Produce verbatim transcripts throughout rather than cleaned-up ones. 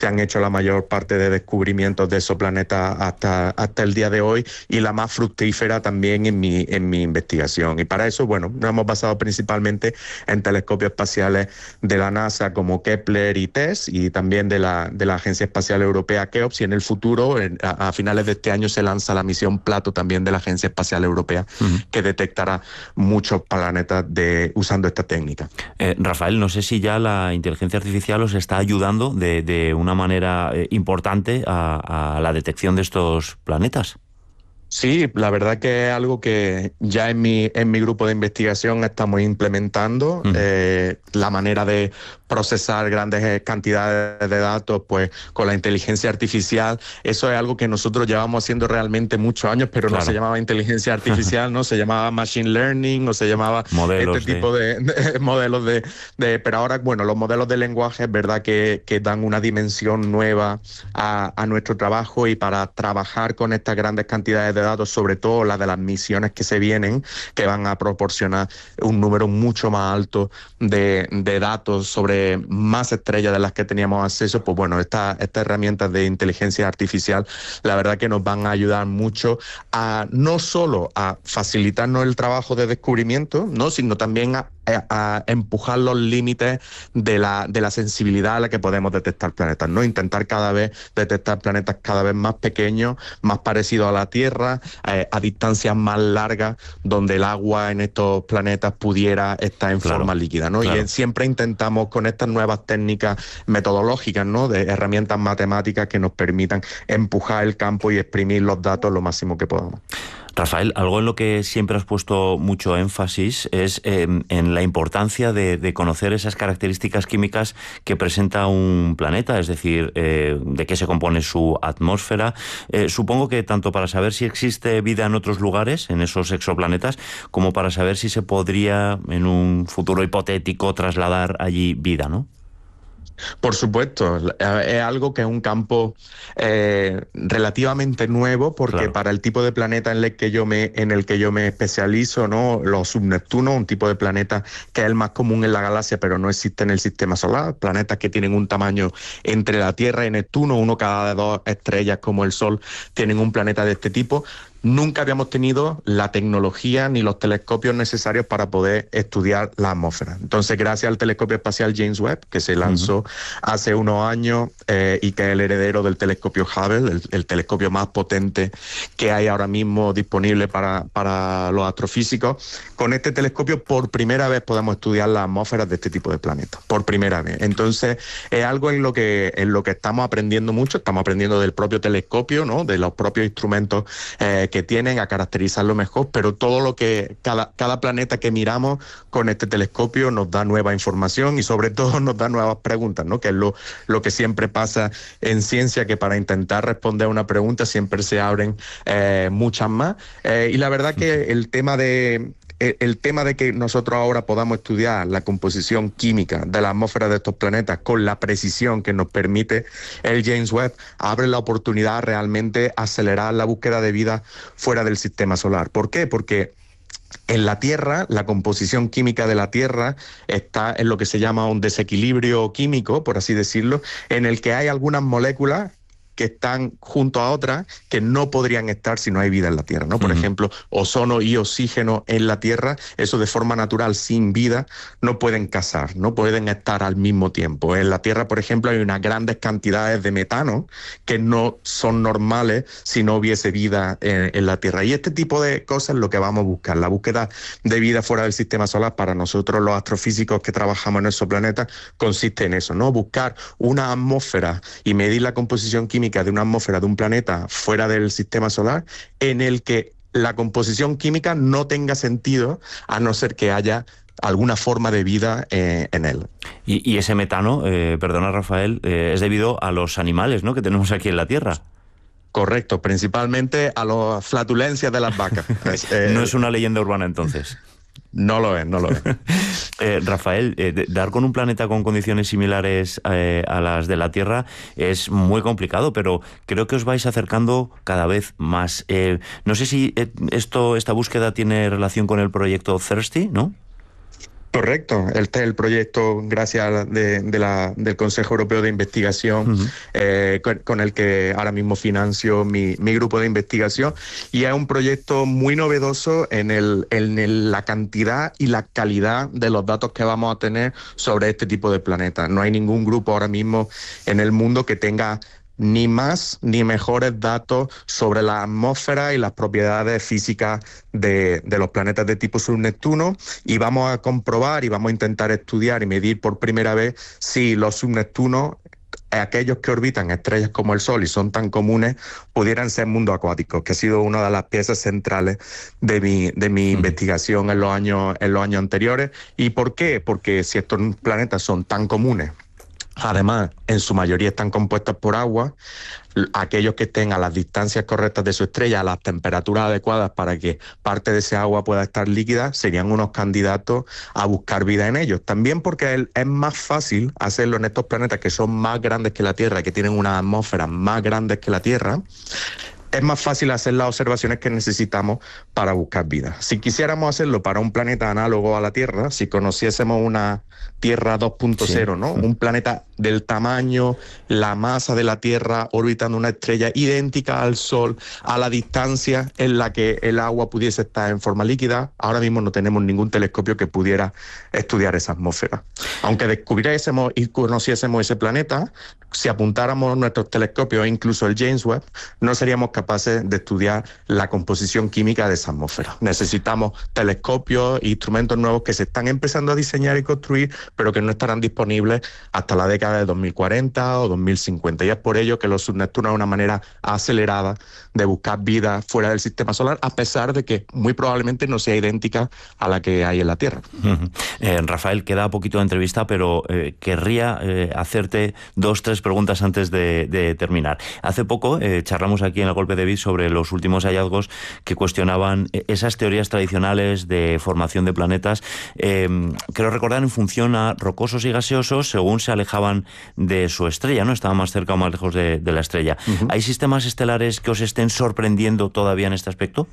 se han hecho la mayor parte de descubrimientos de exoplanetas hasta, hasta el día de hoy, y la más fructífera también en mi, en mi investigación. Y para eso, bueno, nos hemos basado principalmente en telescopios espaciales de la NASA como Kepler y TESS, y también de la, de la Agencia Espacial Europea KEOPS, y en el futuro, en, a, a finales de este año, se lanza la misión Plato también de la Agencia Espacial Europea, uh-huh. que detectará muchos planetas de, usando esta técnica. Eh, Rafael, no sé si ya la inteligencia artificial os está ayudando de, de una manera eh, importante a, a la detección de estos planetas. Sí, la verdad que es algo que ya en mi, en mi grupo de investigación estamos implementando. Mm. Eh, la manera de procesar grandes cantidades de datos, pues con la inteligencia artificial, eso es algo que nosotros llevamos haciendo realmente muchos años, pero claro. no se llamaba inteligencia artificial, no se llamaba machine learning, o se llamaba modelos este de... tipo de, de modelos de, de... Pero ahora, bueno, los modelos de lenguaje es verdad que, que dan una dimensión nueva a, a nuestro trabajo, y para trabajar con estas grandes cantidades de datos, sobre todo las de las misiones que se vienen, que van a proporcionar un número mucho más alto de, de datos sobre más estrellas de las que teníamos acceso, pues bueno, estas estas herramientas de inteligencia artificial, la verdad que nos van a ayudar mucho a no solo a facilitarnos el trabajo de descubrimiento, ¿no?, sino también a a empujar los límites de la, de la sensibilidad a la que podemos detectar planetas, ¿no? Intentar cada vez detectar planetas cada vez más pequeños, más parecidos a la Tierra, eh, a distancias más largas, donde el agua en estos planetas pudiera estar en claro, forma líquida, ¿no? Claro. Y siempre intentamos con estas nuevas técnicas metodológicas, ¿no?, de herramientas matemáticas que nos permitan empujar el campo y exprimir los datos lo máximo que podamos. Rafael, algo en lo que siempre has puesto mucho énfasis es eh, en la importancia de, de conocer esas características químicas que presenta un planeta, es decir, eh, de qué se compone su atmósfera. Eh, supongo que tanto para saber si existe vida en otros lugares, en esos exoplanetas, como para saber si se podría, en un futuro hipotético, trasladar allí vida, ¿no? Por supuesto, es algo que es un campo eh, relativamente nuevo, porque claro. para el tipo de planeta en el que yo me en el que yo me especializo, ¿no?, los subneptunos, un tipo de planeta que es el más común en la galaxia, pero no existe en el sistema solar, planetas que tienen un tamaño entre la Tierra y Neptuno, uno cada dos estrellas como el Sol, tienen un planeta de este tipo. Nunca habíamos tenido la tecnología ni los telescopios necesarios para poder estudiar la atmósfera. Entonces, gracias al telescopio espacial James Webb, que se lanzó uh-huh. hace unos años eh, y que es el heredero del telescopio Hubble, el, el telescopio más potente que hay ahora mismo disponible para, para los astrofísicos, con este telescopio por primera vez podemos estudiar las atmósferas de este tipo de planetas, por primera vez. Entonces, es algo en lo que, en lo que estamos aprendiendo mucho, estamos aprendiendo del propio telescopio, ¿no?, de los propios instrumentos eh, que tienen, a caracterizarlo mejor, pero todo lo que cada, cada planeta que miramos con este telescopio nos da nueva información, y sobre todo nos da nuevas preguntas, ¿no?, que es lo, lo que siempre pasa en ciencia, que para intentar responder a una pregunta siempre se abren eh, muchas más. Eh, y la verdad que el tema de el tema de que nosotros ahora podamos estudiar la composición química de la atmósfera de estos planetas con la precisión que nos permite el James Webb abre la oportunidad a realmente acelerar la búsqueda de vida fuera del sistema solar. ¿Por qué? Porque en la Tierra, la composición química de la Tierra está en lo que se llama un desequilibrio químico, por así decirlo, en el que hay algunas moléculas que están junto a otras que no podrían estar si no hay vida en la Tierra, ¿no? Por uh-huh. ejemplo, ozono y oxígeno en la Tierra, eso de forma natural, sin vida, no pueden casar, no pueden estar al mismo tiempo. En la Tierra, por ejemplo, hay unas grandes cantidades de metano que no son normales si no hubiese vida en, en la Tierra. Y este tipo de cosas es lo que vamos a buscar. La búsqueda de vida fuera del sistema solar, para nosotros los astrofísicos que trabajamos en nuestro planeta, consiste en eso, ¿no? Buscar una atmósfera y medir la composición química de una atmósfera de un planeta fuera del sistema solar, en el que la composición química no tenga sentido a no ser que haya alguna forma de vida eh, en él. Y, y ese metano, eh, perdona Rafael, eh, es debido a los animales, ¿no?, que tenemos aquí en la Tierra. Correcto, principalmente a las flatulencias de las vacas. eh, no es una leyenda urbana entonces. No lo es, no lo es. eh, Rafael, eh, dar con un planeta con condiciones similares eh, a las de la Tierra es muy complicado, pero creo que os vais acercando cada vez más. Eh, no sé si eh, esto, esta búsqueda tiene relación con el proyecto Thirsty, ¿no? Correcto, este es el proyecto, gracias de, de la, del Consejo Europeo de Investigación, uh-huh. eh, con, con el que ahora mismo financio mi, mi grupo de investigación, y es un proyecto muy novedoso en, el, en el, la cantidad y la calidad de los datos que vamos a tener sobre este tipo de planetas. No hay ningún grupo ahora mismo en el mundo que tenga ni más ni mejores datos sobre la atmósfera y las propiedades físicas de, de los planetas de tipo subneptuno, y vamos a comprobar y vamos a intentar estudiar y medir por primera vez si los subneptunos, aquellos que orbitan estrellas como el Sol y son tan comunes, pudieran ser mundos acuáticos, que ha sido una de las piezas centrales de mi, de mi mm. investigación en los años, en los años anteriores. ¿Y por qué? Porque si estos planetas son tan comunes, además, en su mayoría están compuestas por agua, aquellos que estén a las distancias correctas de su estrella, a las temperaturas adecuadas para que parte de ese agua pueda estar líquida, serían unos candidatos a buscar vida en ellos. También porque es más fácil hacerlo en estos planetas que son más grandes que la Tierra, que tienen unas atmósferas más grandes que la Tierra. Es más fácil hacer las observaciones que necesitamos para buscar vida. Si quisiéramos hacerlo para un planeta análogo a la Tierra, si conociésemos una Tierra dos punto cero, sí. ¿no? Un planeta del tamaño, la masa de la Tierra orbitando una estrella idéntica al Sol, a la distancia en la que el agua pudiese estar en forma líquida, ahora mismo no tenemos ningún telescopio que pudiera estudiar esa atmósfera. Aunque descubriésemos y conociésemos ese planeta, si apuntáramos nuestros telescopios, incluso el James Webb, no seríamos capaces de estudiar la composición química de esa atmósfera. Necesitamos telescopios e instrumentos nuevos que se están empezando a diseñar y construir, pero que no estarán disponibles hasta la década de dos mil cuarenta o dos mil cincuenta. Y es por ello que los subneptunos es una manera acelerada de buscar vida fuera del sistema solar, a pesar de que muy probablemente no sea idéntica a la que hay en la Tierra. Uh-huh. eh, Rafael, queda poquito de entrevista, pero eh, querría eh, hacerte dos, tres preguntas antes de, de terminar. Hace poco eh, charlamos aquí en El Golpe de Bit sobre los últimos hallazgos que cuestionaban esas teorías tradicionales de formación de planetas. Eh, creo recordar en función a rocosos y gaseosos según se alejaban de su estrella, ¿no? Estaban más cerca o más lejos de, de la estrella. Uh-huh. ¿Hay sistemas estelares que os estén sorprendiendo todavía en este aspecto?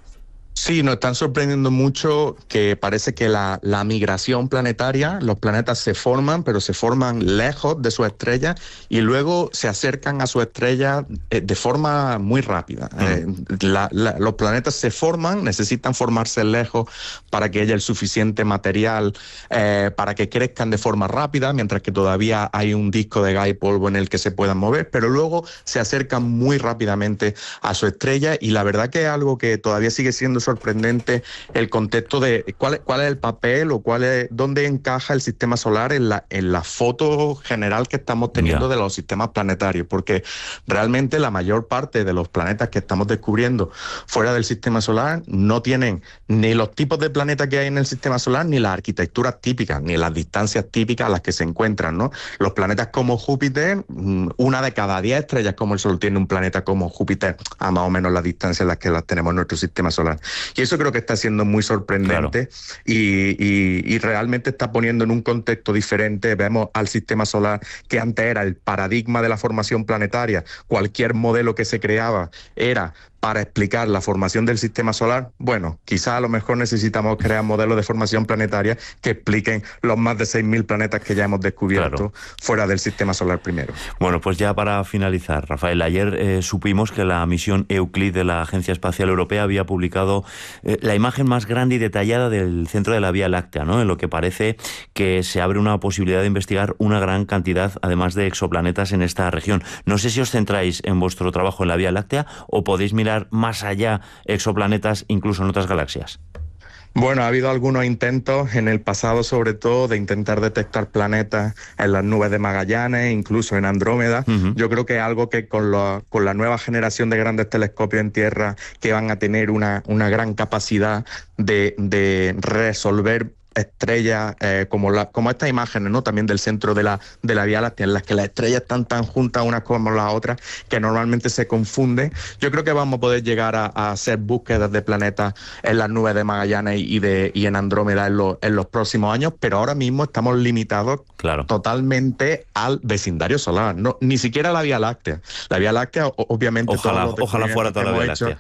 Sí, nos están sorprendiendo mucho, que parece que la, la migración planetaria, los planetas se forman, pero se forman lejos de su estrella y luego se acercan a su estrella eh, de forma muy rápida. Mm. Eh, la, la, los planetas se forman, necesitan formarse lejos para que haya el suficiente material eh, para que crezcan de forma rápida, mientras que todavía hay un disco de gas y polvo en el que se puedan mover, pero luego se acercan muy rápidamente a su estrella, y la verdad que es algo que todavía sigue siendo sorprendente, el contexto de cuál, cuál es el papel o cuál es, dónde encaja el sistema solar en la, en la foto general que estamos teniendo yeah. de los sistemas planetarios, porque realmente la mayor parte de los planetas que estamos descubriendo fuera del sistema solar no tienen ni los tipos de planetas que hay en el sistema solar, ni las arquitecturas típicas, ni las distancias típicas a las que se encuentran, ¿no? Los planetas como Júpiter, una de cada diez estrellas como el Sol tiene un planeta como Júpiter a más o menos la distancia en las que las tenemos en nuestro sistema solar. Y eso creo que está siendo muy sorprendente, claro. y, y, y realmente está poniendo en un contexto diferente. Vemos al sistema solar, que antes era el paradigma de la formación planetaria. Cualquier modelo que se creaba era para explicar la formación del sistema solar. Bueno, quizás a lo mejor necesitamos crear modelos de formación planetaria que expliquen los más de seis mil planetas que ya hemos descubierto claro. fuera del sistema solar primero. Bueno, pues ya para finalizar, Rafael, ayer eh, supimos que la misión Euclid de la Agencia Espacial Europea había publicado eh, la imagen más grande y detallada del centro de la Vía Láctea, ¿no? En lo que parece que se abre una posibilidad de investigar una gran cantidad, además de exoplanetas en esta región. No sé si os centráis en vuestro trabajo en la Vía Láctea o podéis mirar más allá exoplanetas, incluso en otras galaxias. Bueno, ha habido algunos intentos en el pasado, sobre todo, de intentar detectar planetas en las nubes de Magallanes, incluso en Andrómeda. Uh-huh. Yo creo que es algo que con, lo, con la nueva generación de grandes telescopios en Tierra, que van a tener una, una gran capacidad de, de resolver estrellas, eh, como, la, como estas imágenes, ¿no? También del centro de la, de la Vía Láctea, en las que las estrellas están tan juntas unas como las otras que normalmente se confunden. Yo creo que vamos a poder llegar a, a hacer búsquedas de planetas en las nubes de Magallanes y, de, y en Andrómeda en, lo, en los próximos años, pero ahora mismo estamos limitados claro. totalmente al vecindario solar, no, ni siquiera a la Vía Láctea. La Vía Láctea, obviamente... Ojalá, ojalá fuera toda la Vía Láctea.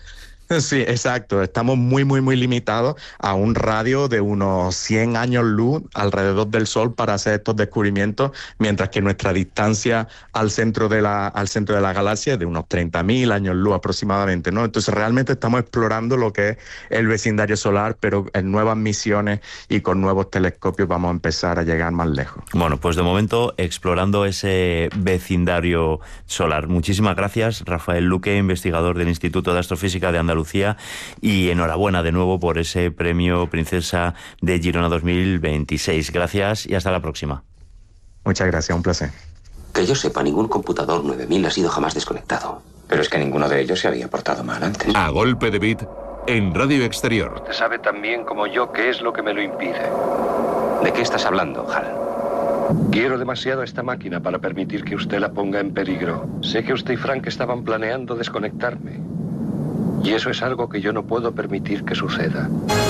Sí, exacto. Estamos muy, muy, muy limitados a un radio de unos cien años luz alrededor del Sol para hacer estos descubrimientos, mientras que nuestra distancia al centro de la, al centro de la galaxia es de unos treinta mil años luz aproximadamente, ¿no? Entonces realmente estamos explorando lo que es el vecindario solar, pero en nuevas misiones y con nuevos telescopios vamos a empezar a llegar más lejos. Bueno, pues de momento explorando ese vecindario solar. Muchísimas gracias, Rafael Luque, investigador del Instituto de Astrofísica de Andalucía, y enhorabuena de nuevo por ese premio Princesa de Girona dos mil veintiséis. Gracias y hasta la próxima. Muchas gracias, un placer. Que yo sepa, ningún computador nueve mil ha sido jamás desconectado. Pero es que ninguno de ellos se había portado mal antes. A golpe de bit, en Radio Exterior. Usted sabe tan bien como yo qué es lo que me lo impide. ¿De qué estás hablando, Hal? Quiero demasiado esta máquina para permitir que usted la ponga en peligro. Sé que usted y Frank estaban planeando desconectarme. Y eso es algo que yo no puedo permitir que suceda.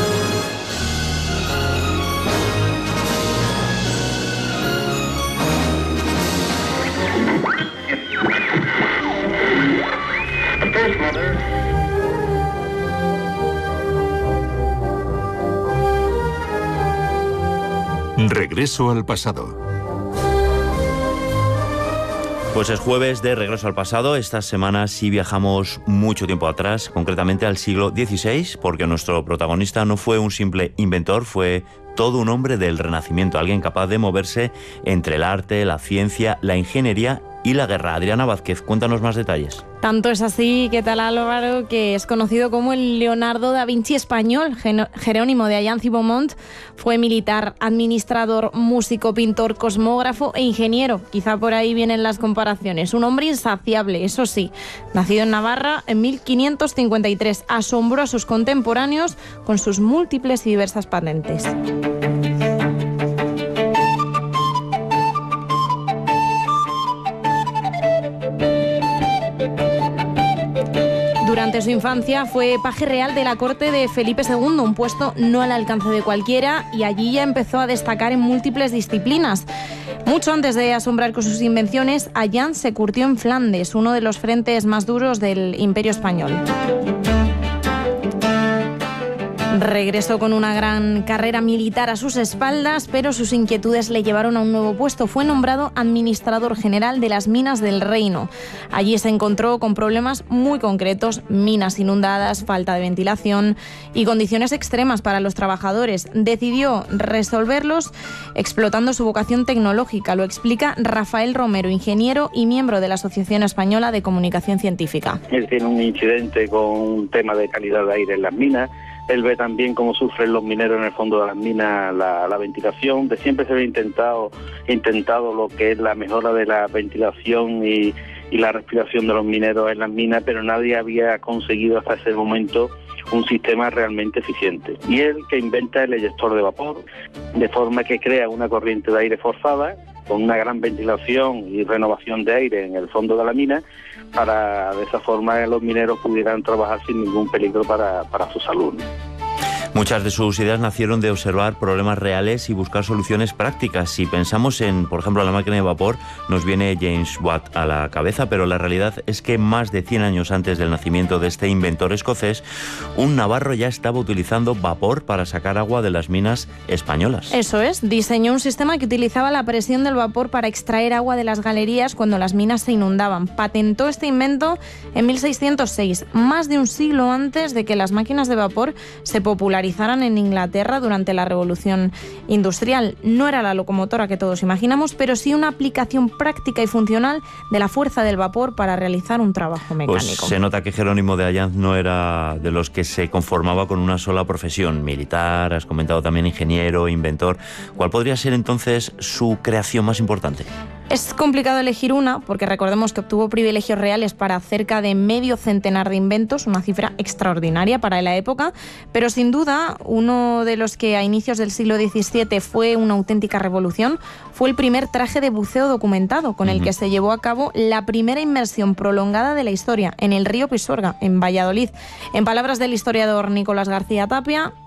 Regreso al pasado. Pues es jueves de Regreso al Pasado. Esta semana sí viajamos mucho tiempo atrás, concretamente al siglo dieciséis, porque nuestro protagonista no fue un simple inventor, fue todo un hombre del Renacimiento, alguien capaz de moverse entre el arte, la ciencia, la ingeniería y la guerra. Adriana Vázquez, cuéntanos más detalles. Tanto es así, ¿qué tal, Álvaro?, que es conocido como el Leonardo da Vinci español. Jerónimo de Allanz y Beaumont fue militar, administrador, músico, pintor, cosmógrafo e ingeniero. Quizá por ahí vienen las comparaciones. Un hombre insaciable, eso sí. Nacido en Navarra en mil quinientos cincuenta y tres, asombró a sus contemporáneos con sus múltiples y diversas patentes. Durante su infancia fue paje real de la corte de Felipe segundo, un puesto no al alcance de cualquiera, y allí ya empezó a destacar en múltiples disciplinas. Mucho antes de asombrar con sus invenciones, Allanz se curtió en Flandes, uno de los frentes más duros del Imperio Español. Regresó con una gran carrera militar a sus espaldas, pero sus inquietudes le llevaron a un nuevo puesto. Fue nombrado administrador general de las minas del reino. Allí se encontró con problemas muy concretos: minas inundadas, falta de ventilación y condiciones extremas para los trabajadores. Decidió resolverlos explotando su vocación tecnológica. Lo explica Rafael Romero, ingeniero y miembro de la Asociación Española de Comunicación Científica. Él tiene un incidente con un tema de calidad de aire en las minas. Él ve también cómo sufren los mineros en el fondo de las minas la, la ventilación. De siempre se había intentado, intentado lo que es la mejora de la ventilación y, y la respiración de los mineros en las minas, pero nadie había conseguido hasta ese momento un sistema realmente eficiente. Y él que inventa el eyector de vapor, de forma que crea una corriente de aire forzada con una gran ventilación y renovación de aire en el fondo de la mina, para de esa forma los mineros pudieran trabajar sin ningún peligro para, para su salud. Muchas de sus ideas nacieron de observar problemas reales y buscar soluciones prácticas. Si pensamos en, por ejemplo, la máquina de vapor, nos viene James Watt a la cabeza, pero la realidad es que más de cien años antes del nacimiento de este inventor escocés, un navarro ya estaba utilizando vapor para sacar agua de las minas españolas. Eso es, diseñó un sistema que utilizaba la presión del vapor para extraer agua de las galerías cuando las minas se inundaban. Patentó este invento en mil seiscientos seis, más de un siglo antes de que las máquinas de vapor se popularizaran en Inglaterra durante la Revolución Industrial. No era la locomotora que todos imaginamos, pero sí una aplicación práctica y funcional de la fuerza del vapor para realizar un trabajo mecánico. Pues se nota que Jerónimo de Allanz no era de los que se conformaba con una sola profesión. Militar, has comentado también ingeniero, inventor. ¿Cuál podría ser entonces su creación más importante? Es complicado elegir una, porque recordemos que obtuvo privilegios reales para cerca de medio centenar de inventos, una cifra extraordinaria para la época, pero sin duda uno de los que a inicios del siglo diecisiete fue una auténtica revolución fue el primer traje de buceo documentado, con el uh-huh. que se llevó a cabo la primera inmersión prolongada de la historia en el río Pisuerga, en Valladolid. En palabras del historiador Nicolás García Tapia,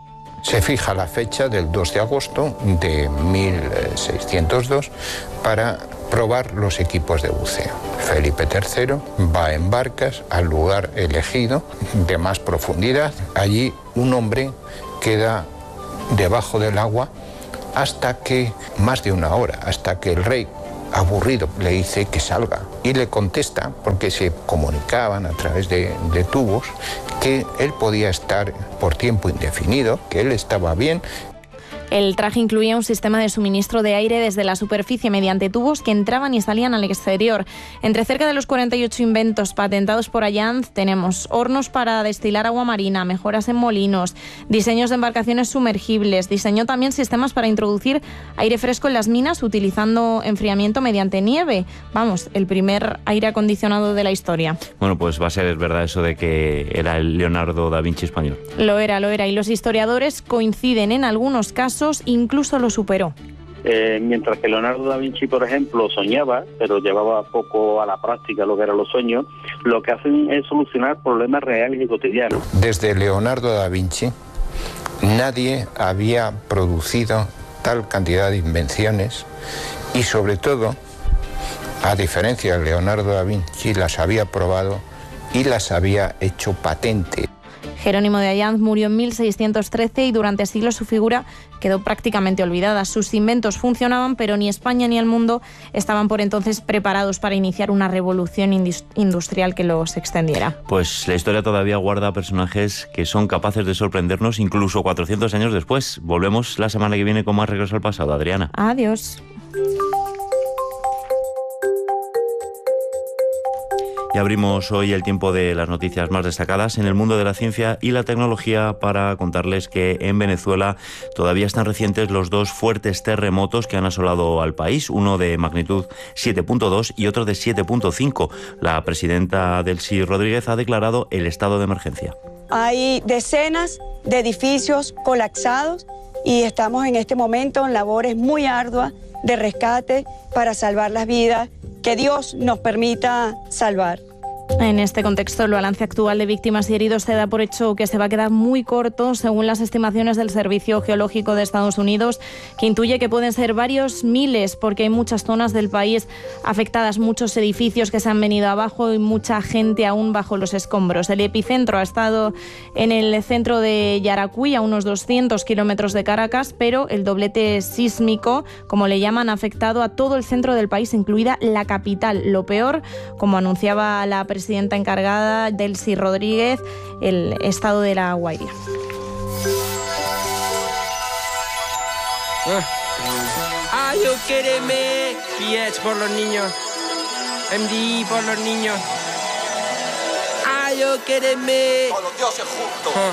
Se fija la fecha del dos de agosto de mil seiscientos dos para probar los equipos de buceo. Felipe tercero va en barcas al lugar elegido de más profundidad. Allí un hombre queda debajo del agua hasta que, más de una hora, hasta que el rey, aburrido, le dice que salga. Y le contesta, porque se comunicaban a través de, de tubos, que él podía estar por tiempo indefinido, que él estaba bien. El traje incluía un sistema de suministro de aire desde la superficie mediante tubos que entraban y salían al exterior. Entre cerca de los cuarenta y ocho inventos patentados por Allianz tenemos hornos para destilar agua marina, mejoras en molinos, diseños de embarcaciones sumergibles, diseñó también sistemas para introducir aire fresco en las minas utilizando enfriamiento mediante nieve. Vamos, el primer aire acondicionado de la historia. Bueno, pues va a ser verdad eso de que era el Leonardo da Vinci español. Lo era, lo era. Y los historiadores coinciden en algunos casos, incluso lo superó. Eh, mientras que Leonardo da Vinci, por ejemplo, soñaba, pero llevaba poco a la práctica lo que eran los sueños, lo que hacen es solucionar problemas reales y cotidianos. Desde Leonardo da Vinci, nadie había producido tal cantidad de invenciones y, sobre todo, a diferencia de Leonardo da Vinci, las había probado y las había hecho patente. Jerónimo de Allanz murió en mil seiscientos trece y durante siglos su figura quedó prácticamente olvidada. Sus inventos funcionaban, pero ni España ni el mundo estaban por entonces preparados para iniciar una revolución industrial que los extendiera. Pues la historia todavía guarda personajes que son capaces de sorprendernos incluso cuatrocientos años después. Volvemos la semana que viene con más Regreso al Pasado. Adriana. Adiós. Y abrimos hoy el tiempo de las noticias más destacadas en el mundo de la ciencia y la tecnología para contarles que en Venezuela todavía están recientes los dos fuertes terremotos que han asolado al país, uno de magnitud siete punto dos y otro de siete punto cinco. La presidenta Delcy Rodríguez ha declarado el estado de emergencia. Hay decenas de edificios colapsados y estamos en este momento en labores muy arduas de rescate para salvar las vidas que Dios nos permita salvar. En este contexto, el balance actual de víctimas y heridos se da por hecho que se va a quedar muy corto, según las estimaciones del Servicio Geológico de Estados Unidos, que intuye que pueden ser varios miles, porque hay muchas zonas del país afectadas, muchos edificios que se han venido abajo y mucha gente aún bajo los escombros. El epicentro ha estado en el centro de Yaracuy, a unos doscientos kilómetros de Caracas, pero el doblete sísmico, como le llaman, ha afectado a todo el centro del país, incluida la capital. Lo peor, como anunciaba la presidenta encargada, Delcy Rodríguez, el estado de La Guaira. Are you kidding me? P H por los niños. M D I por los niños. Are you kidding me? Todos los dioses juntos.